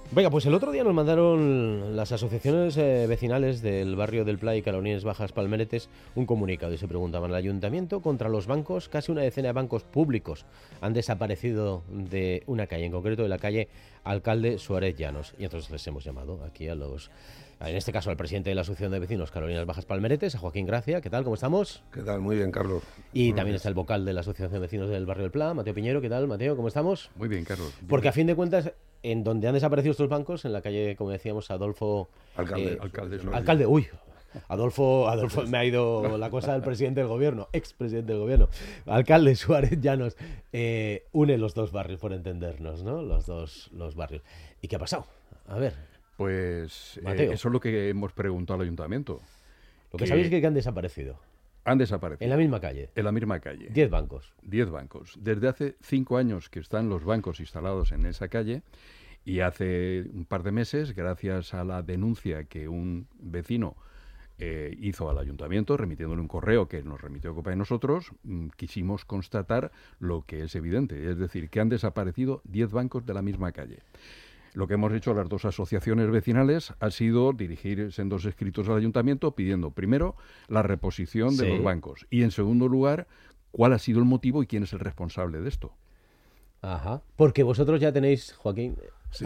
Venga, pues el otro día nos mandaron las asociaciones vecinales del barrio del Pla y Carolines Bajas Palmeretes un comunicado y se preguntaban: el ayuntamiento contra los bancos, casi una decena de bancos públicos han desaparecido de una calle, en concreto de la calle Alcalde Suárez Llanos. Y entonces les hemos llamado aquí en este caso al presidente de la Asociación de Vecinos Carolinas Bajas Palmeretes, a Joaquín Gracia. ¿Qué tal? ¿Cómo estamos? ¿Qué tal? Muy bien, Carlos. Y también está el vocal de la Asociación de Vecinos del barrio del Pla, Mateo Piñero. ¿Qué tal, Mateo? ¿Cómo estamos? Muy bien, Carlos. Porque a fin de cuentas, en donde han desaparecido estos bancos, en la calle, como decíamos, Adolfo... Alcalde, uy. Adolfo, me ha ido la cosa del presidente del gobierno, expresidente del gobierno. Alcalde Suárez Llanos, une los dos barrios, por entendernos, ¿no? Los barrios. ¿Y qué ha pasado? A ver. Pues Mateo. eso es lo que hemos preguntado al ayuntamiento. Lo que sabéis es que han desaparecido. Han desaparecido. En la misma calle. En la misma calle. 10 bancos. 10 bancos. Desde hace 5 años que están los bancos instalados en esa calle, y hace un par de meses, gracias a la denuncia que un vecino hizo al ayuntamiento, remitiéndole un correo que nos remitió copa de nosotros, quisimos constatar lo que es evidente, es decir, que han desaparecido 10 bancos de la misma calle. Lo que hemos hecho a las dos asociaciones vecinales ha sido dirigir sendos escritos al ayuntamiento pidiendo, primero, la reposición de los bancos y, en segundo lugar, cuál ha sido el motivo y quién es el responsable de esto. Ajá. Porque vosotros ya tenéis, Joaquín, Sí.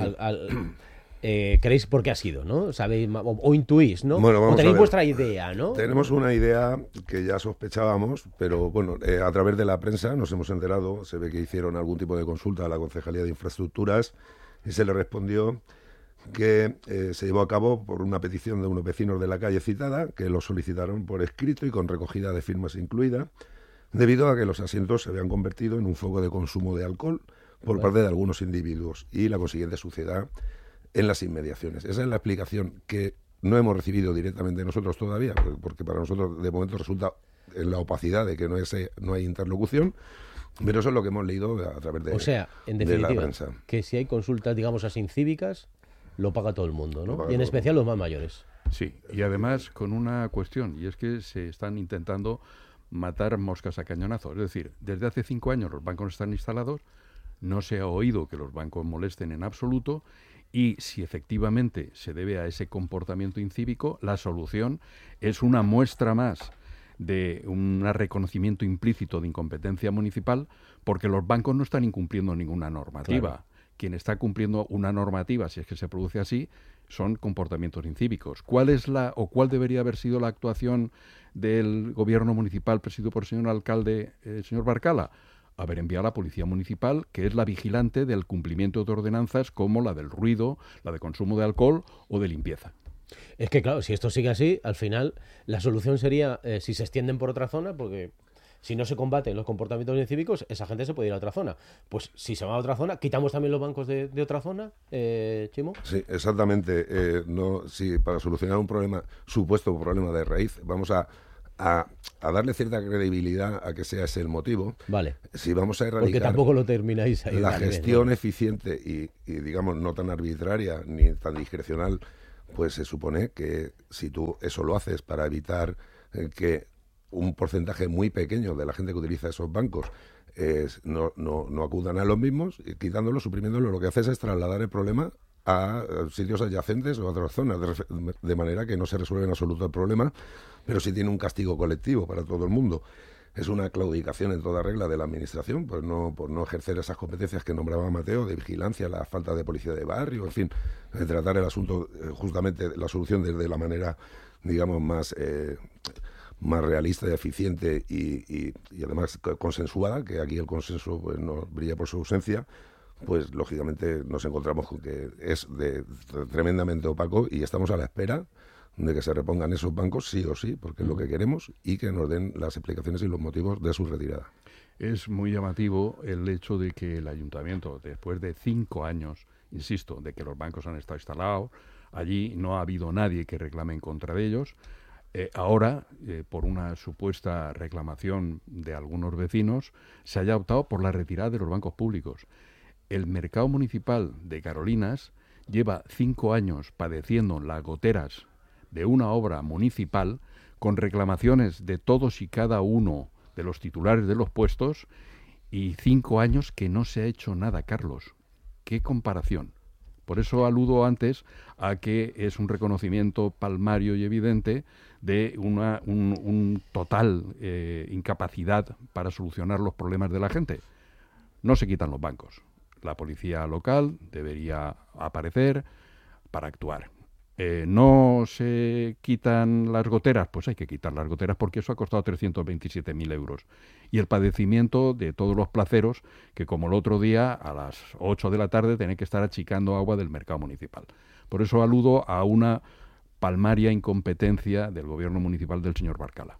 creéis por qué ha sido, ¿no? Sabéis o intuís, ¿no? Bueno, vamos o tenéis a ver. vuestra idea, ¿no? Tenemos una idea que ya sospechábamos, pero bueno, a través de la prensa nos hemos enterado, se ve que hicieron algún tipo de consulta a la Concejalía de Infraestructuras y se le respondió que se llevó a cabo por una petición de unos vecinos de la calle citada, que lo solicitaron por escrito y con recogida de firmas incluida, debido a que los asientos se habían convertido en un foco de consumo de alcohol por parte de algunos individuos y la consiguiente suciedad en las inmediaciones. Esa es la explicación que no hemos recibido directamente nosotros todavía, porque para nosotros de momento resulta en la opacidad de que no hay interlocución, pero eso es lo que hemos leído a través de, O sea, en de la definitiva, prensa. que si hay consultas, digamos así, incívicas, lo paga todo el mundo, Lo ¿no? paga Y en todo el especial los más mayores. Sí, y además con una cuestión, y es que se están intentando matar moscas a cañonazo. Es decir, desde hace 5 años los bancos están instalados, no se ha oído que los bancos molesten en absoluto, y si efectivamente se debe a ese comportamiento incívico, la solución es una muestra más de un reconocimiento implícito de incompetencia municipal, porque los bancos no están incumpliendo ninguna normativa. Claro. Quien está cumpliendo una normativa, si es que se produce así, son comportamientos incívicos. ¿Cuál debería haber sido la actuación del gobierno municipal presidido por el señor alcalde, señor Barcala? Haber enviado a la policía municipal, que es la vigilante del cumplimiento de ordenanzas como la del ruido, la de consumo de alcohol o de limpieza. Es que, claro, si esto sigue así, al final la solución sería, si se extienden por otra zona, porque si no se combaten los comportamientos incívicos, esa gente se puede ir a otra zona. Pues si se va a otra zona, ¿quitamos también los bancos de otra zona, Chimo? Sí, exactamente. Sí, para solucionar un supuesto problema de raíz, vamos a darle cierta credibilidad a que sea ese el motivo. Vale. Si vamos a erradicar Porque tampoco lo termináis ahí. la Vale, gestión bien, eficiente y, digamos, no tan arbitraria ni tan discrecional, pues se supone que si tú eso lo haces para evitar que un porcentaje muy pequeño de la gente que utiliza esos bancos no acudan a los mismos, y quitándolos, suprimiéndolos, lo que haces es trasladar el problema a sitios adyacentes o a otras zonas, de manera que no se resuelve en absoluto el problema, pero sí tiene un castigo colectivo para todo el mundo. Es una claudicación en toda regla de la administración, por no ejercer esas competencias que nombraba Mateo, de vigilancia, la falta de policía de barrio, en fin, de tratar el asunto, justamente la solución desde la manera, digamos, más realista y eficiente y además consensuada, que aquí el consenso pues no brilla por su ausencia, pues lógicamente nos encontramos con que es tremendamente opaco y estamos a la espera de que se repongan esos bancos sí o sí, porque es lo que queremos, y que nos den las explicaciones y los motivos de su retirada. Es muy llamativo el hecho de que el ayuntamiento, después de 5 años, insisto, de que los bancos han estado instalados, allí no ha habido nadie que reclame en contra de ellos. Ahora, por una supuesta reclamación de algunos vecinos, se haya optado por la retirada de los bancos públicos. El mercado municipal de Carolinas lleva 5 años padeciendo las goteras de una obra municipal, con reclamaciones de todos y cada uno de los titulares de los puestos, y 5 años que no se ha hecho nada, Carlos. ¿Qué comparación? Por eso aludo antes a que es un reconocimiento palmario y evidente de un total incapacidad para solucionar los problemas de la gente. No se quitan los bancos. La policía local debería aparecer para actuar. ¿No se quitan las goteras? Pues hay que quitar las goteras porque eso ha costado 327.000 euros. Y el padecimiento de todos los placeros que, como el otro día, a las 8 de la tarde, tienen que estar achicando agua del mercado municipal. Por eso aludo a una palmaria incompetencia del gobierno municipal del señor Barcala.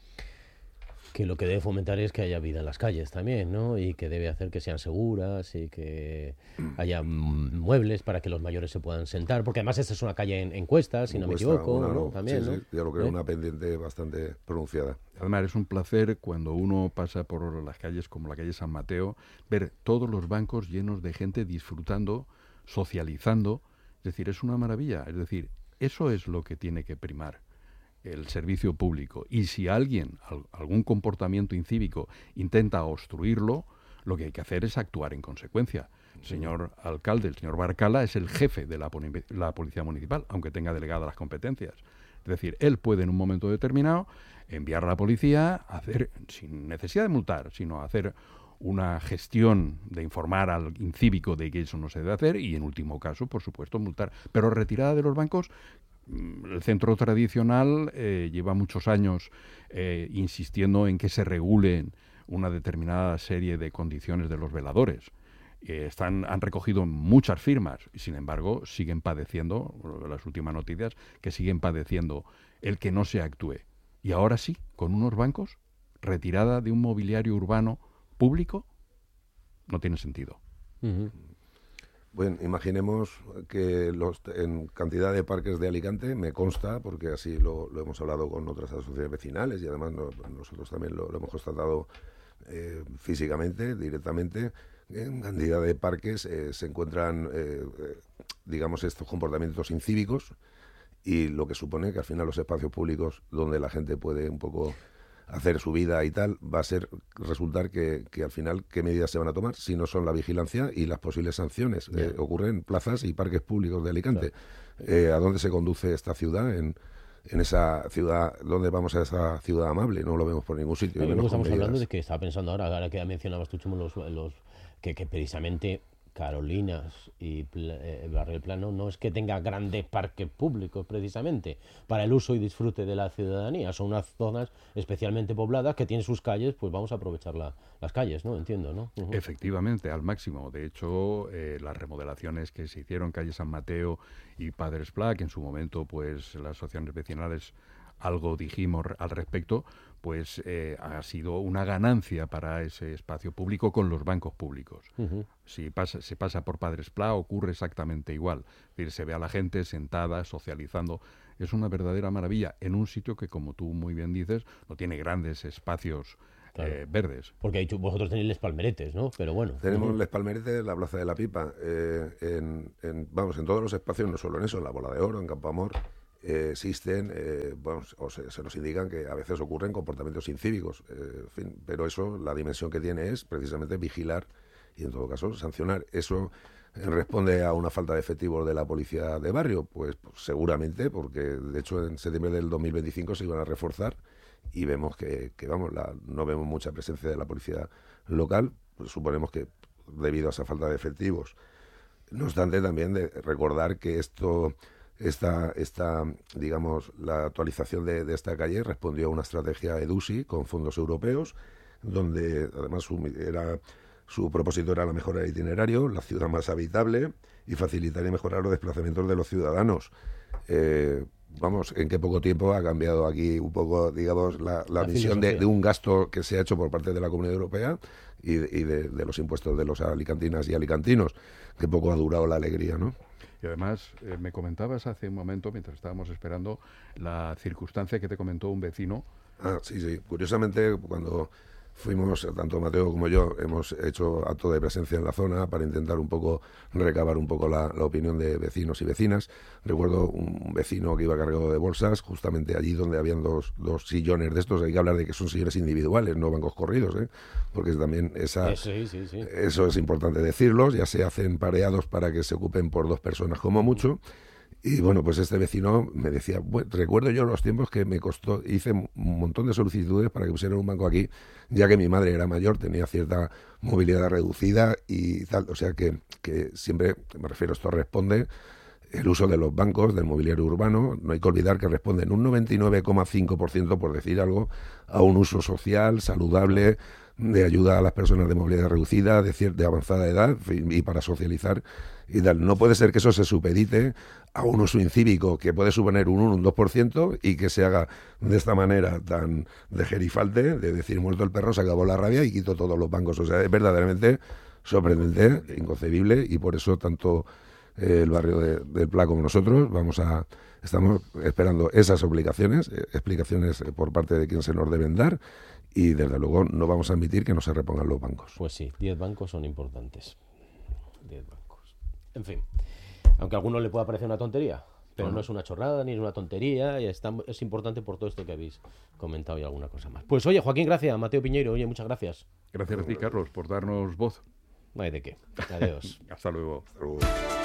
Que lo que debe fomentar es que haya vida en las calles también, ¿no? Y que debe hacer que sean seguras y que haya muebles para que los mayores se puedan sentar, porque además esta es una calle en cuestas, si no me equivoco, ¿no? También, sí, ¿no? Sí, yo lo creo una pendiente bastante pronunciada. Además, es un placer cuando uno pasa por las calles como la calle San Mateo, ver todos los bancos llenos de gente disfrutando, socializando. Es decir, es una maravilla. Es decir, eso es lo que tiene que primar el servicio público. Y si alguien, algún comportamiento incívico, intenta obstruirlo, lo que hay que hacer es actuar en consecuencia. El señor alcalde, el señor Barcala, es el jefe de la Policía Municipal, aunque tenga delegadas las competencias. Es decir, él puede en un momento determinado enviar a la policía a hacer, sin necesidad de multar, sino hacer una gestión de informar al incívico de que eso no se debe hacer y, en último caso, por supuesto, multar. Pero retirada de los bancos. El centro tradicional lleva muchos años insistiendo en que se regulen una determinada serie de condiciones de los veladores. Han recogido muchas firmas y, sin embargo, siguen padeciendo, las últimas noticias, que siguen padeciendo el que no se actúe. Y ahora sí, con unos bancos, retirada de un mobiliario urbano público, no tiene sentido. Uh-huh. Bueno, imaginemos que en cantidad de parques de Alicante, me consta, porque así lo hemos hablado con otras asociaciones vecinales y además nosotros también lo hemos constatado físicamente, directamente, en cantidad de parques se encuentran, digamos, estos comportamientos incívicos y lo que supone que al final los espacios públicos donde la gente puede un poco hacer su vida y tal, va a resultar que al final, ¿qué medidas se van a tomar? Si no son la vigilancia y las posibles sanciones. Ocurren en plazas y parques públicos de Alicante. Claro. ¿A dónde se conduce esta ciudad? En esa ciudad, ¿dónde vamos a esa ciudad amable? No lo vemos por ningún sitio. Estamos hablando de que estaba pensando ahora que mencionabas tú, Chimo, que precisamente Carolinas y el Barrio del Plano no es que tenga grandes parques públicos precisamente para el uso y disfrute de la ciudadanía, son unas zonas especialmente pobladas que tienen sus calles, pues vamos a aprovechar las calles, ¿no? Entiendo, ¿no? Uh-huh. Efectivamente, al máximo. De hecho, las remodelaciones que se hicieron, calle San Mateo y Padres Pla, que en su momento pues las asociaciones vecinales algo dijimos al respecto, pues ha sido una ganancia para ese espacio público con los bancos públicos. Uh-huh. Si se pasa por Padres Pla, ocurre exactamente igual. Es decir, se ve a la gente sentada, socializando. Es una verdadera maravilla en un sitio que, como tú muy bien dices, no tiene grandes espacios verdes. Porque vosotros tenéis Les Palmeretes, ¿no? Pero bueno. Tenemos Les Palmeretes, la Plaza de la Pipa, en todos los espacios, no solo en eso, en la Bola de Oro, en Campo Amor, existen, se nos indican que a veces ocurren comportamientos incívicos, en fin, pero eso, la dimensión que tiene es precisamente vigilar y en todo caso sancionar. ¿Eso responde a una falta de efectivos de la policía de barrio? Pues seguramente, porque de hecho en septiembre del 2025 se iban a reforzar y vemos que no vemos mucha presencia de la policía local, pues suponemos que debido a esa falta de efectivos. No obstante, también de recordar que digamos, la actualización de esta calle respondió a una estrategia EDUSI con fondos europeos, donde además su propósito era la mejora del itinerario, la ciudad más habitable y facilitar y mejorar los desplazamientos de los ciudadanos. En qué poco tiempo ha cambiado aquí un poco, digamos, la visión de un gasto que se ha hecho por parte de la Comunidad Europea y de los impuestos de los alicantinas y alicantinos. Qué poco ha durado la alegría, ¿no? Y además, me comentabas hace un momento, mientras estábamos esperando, la circunstancia que te comentó un vecino. Sí. Curiosamente, cuando fuimos, tanto Mateo como yo, hemos hecho acto de presencia en la zona para intentar un poco recabar un poco la opinión de vecinos y vecinas. Recuerdo un vecino que iba cargado de bolsas, justamente allí donde habían dos sillones de estos. Hay que hablar de que son sillones individuales, no bancos corridos, porque también eso es importante decirlo. Ya se hacen pareados para que se ocupen por 2 personas como mucho. Y bueno, pues este vecino me decía, recuerdo yo los tiempos que me costó, hice un montón de solicitudes para que pusieran un banco aquí, ya que mi madre era mayor, tenía cierta movilidad reducida y tal. O sea que siempre, me refiero, esto responde el uso de los bancos, del mobiliario urbano. No hay que olvidar que responden un 99,5%, por decir algo, a un uso social, saludable, de ayuda a las personas de movilidad reducida, de avanzada edad y para socializar y tal. No puede ser que eso se supedite a un uso incívico que puede suponer un 1, un 2% y que se haga de esta manera tan de gerifalte, de decir muerto el perro, se acabó la rabia y quito todos los bancos. O sea, es verdaderamente sorprendente, inconcebible, y por eso tanto el barrio del Pla como nosotros estamos esperando esas explicaciones por parte de quien se nos deben dar, y desde luego no vamos a admitir que no se repongan los bancos. Pues sí, 10 bancos son importantes. 10 bancos. En fin, aunque a alguno le pueda parecer una tontería, pero no es una chorrada ni es una tontería, y es importante por todo esto que habéis comentado y alguna cosa más. Pues oye, Joaquín, gracias. Mateo Piñeiro, oye, muchas gracias. Gracias a ti, Carlos, por darnos voz. No hay de qué. Adiós. Hasta luego. Hasta luego.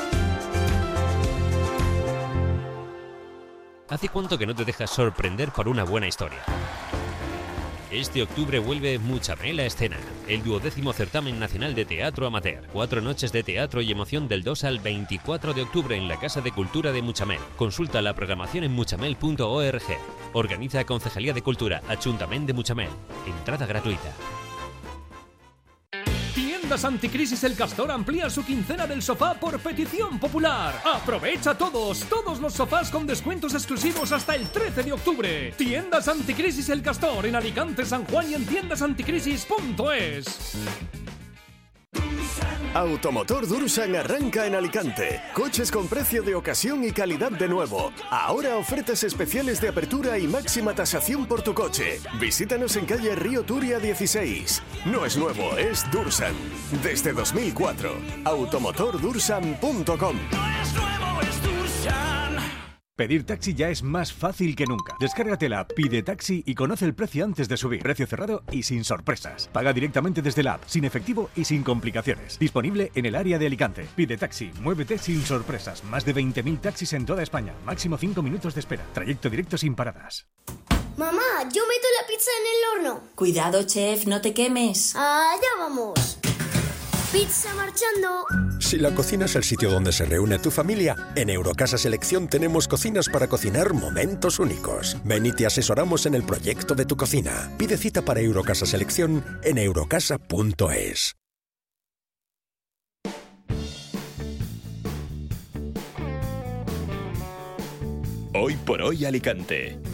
¿Hace cuánto que no te dejas sorprender por una buena historia? Este octubre vuelve Muchamel a escena, el 12º certamen nacional de teatro amateur. 4 noches de teatro y emoción del 2 al 24 de octubre en la Casa de Cultura de Muchamel. Consulta la programación en muchamel.org. Organiza Concejalía de Cultura, Ayuntamiento de Muchamel. Entrada gratuita. Tiendas Anticrisis El Castor amplía su quincena del sofá por petición popular. Aprovecha todos los sofás con descuentos exclusivos hasta el 13 de octubre. Tiendas Anticrisis El Castor en Alicante, San Juan y en tiendasanticrisis.es. Automotor Dursan arranca en Alicante. Coches con precio de ocasión y calidad de nuevo. Ahora ofertas especiales de apertura y máxima tasación por tu coche. Visítanos en calle Río Turia 16. No es nuevo, es Dursan. Desde 2004. Automotordursan.com. Pedir taxi ya es más fácil que nunca. Descárgate la app Pide Taxi y conoce el precio antes de subir. Precio cerrado y sin sorpresas. Paga directamente desde la app, sin efectivo y sin complicaciones. Disponible en el área de Alicante. Pide Taxi, muévete sin sorpresas. Más de 20.000 taxis en toda España. Máximo 5 minutos de espera. Trayecto directo sin paradas. Mamá, yo meto la pizza en el horno. Cuidado, chef, no te quemes. Allá vamos. Pizza marchando. Si la cocina es el sitio donde se reúne tu familia, en Eurocasa Selección tenemos cocinas para cocinar momentos únicos. Ven y te asesoramos en el proyecto de tu cocina. Pide cita para Eurocasa Selección en eurocasa.es. Hoy por hoy Alicante.